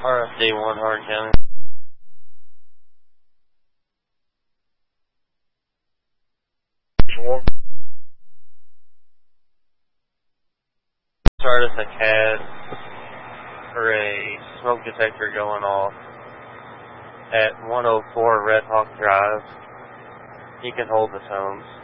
RFD1 Hardin County. Started a CAD for a smoke detector going off at 104 Red Hawk Drive. You can hold the tones.